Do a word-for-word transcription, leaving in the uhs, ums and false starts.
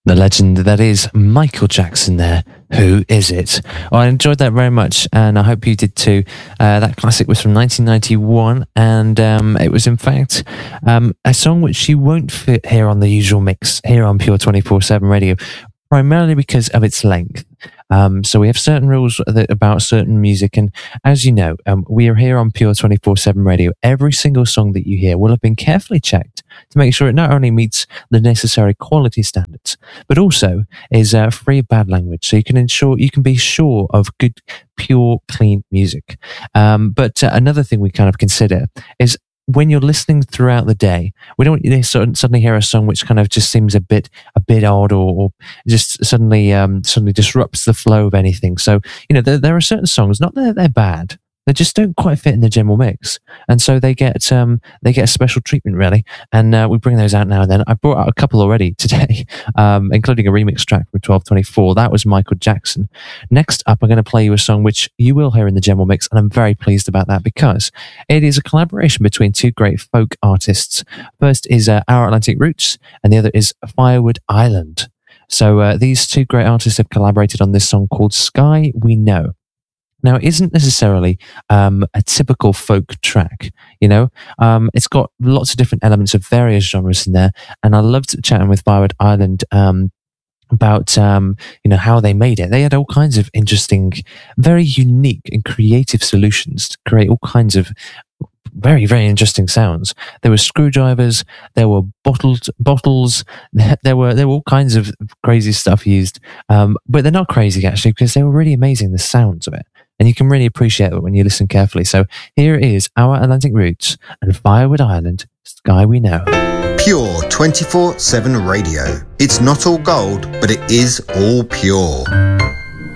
The legend that is Michael Jackson there. Who is it? Well, I enjoyed that very much, and I hope you did too. Uh, that classic was from nineteen ninety-one, and um, it was in fact um, a song which you won't fit here on the usual mix here on Pure twenty-four seven Radio, primarily because of its length. Um, so we have certain rules that, about certain music, and as you know, um, we are here on Pure twenty-four seven Radio. Every single song that you hear will have been carefully checked to make sure it not only meets the necessary quality standards, but also is uh, free of bad language. So you can ensure you can be sure of good, pure, clean music. Um, but uh, another thing we kind of consider is, when you're listening throughout the day, we don't want you to suddenly hear a song which kind of just seems a bit a bit odd, or, or just suddenly um, suddenly disrupts the flow of anything. So, you know, there, there are certain songs, not that they're bad, they just don't quite fit in the general mix, and so they get um, they get a special treatment, really. And uh, we bring those out now and then. I brought out a couple already today, um, including a remix track from twelve twenty-four. That was Michael Jackson. Next up, I'm going to play you a song which you will hear in the general mix, and I'm very pleased about that because it is a collaboration between two great folk artists. First is uh, Our Atlantic Roots, and the other is Firewood Island. So uh, these two great artists have collaborated on this song called Sky We Know. Now, it isn't necessarily um, a typical folk track, you know. Um, it's got lots of different elements of various genres in there, and I loved chatting with Firewood Island um, about um, you know, how they made it. They had all kinds of interesting, very unique and creative solutions to create all kinds of very, very interesting sounds. There were screwdrivers, there were bottled bottles, there were there were all kinds of crazy stuff used, um, but they're not crazy actually, because they were really amazing, the sounds of it. And you can really appreciate it when you listen carefully. So here is Our Atlantic Roots and Firewood Island, Sky We Know. Pure twenty-four seven Radio. It's not all gold, but it is all pure.